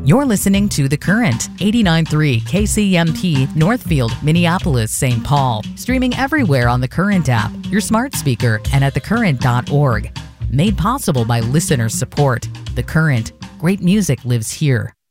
You're listening to The Current, 89.3 KCMP, Northfield, Minneapolis, St. Paul. Streaming everywhere on the Current app, your smart speaker, and at thecurrent.org. Made possible by listener support. The Current. Great music lives here.